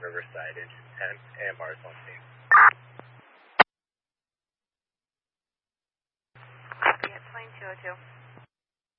Riverside, engine 10, AMR is on scene. Copy at plane 202.